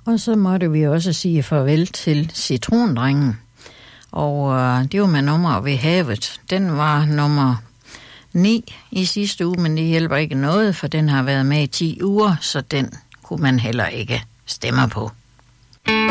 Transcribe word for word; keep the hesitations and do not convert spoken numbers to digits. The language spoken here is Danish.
Og så måtte vi også sige farvel til Citrondrengen. Og øh, det var med nummer ved havet. Den var nummer ni i sidste uge, men det hjælper ikke noget, for den har været med i ti uger, så den kunne man heller ikke stemme på.